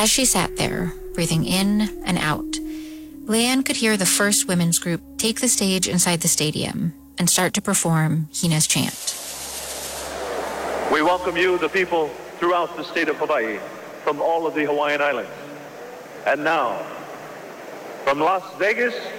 As she sat there, breathing in and out, Leanne could hear the first women's group take the stage inside the stadium and start to perform Hina's chant. We welcome you, the people throughout the state of Hawaii, from all of the Hawaiian Islands. And now, from Las Vegas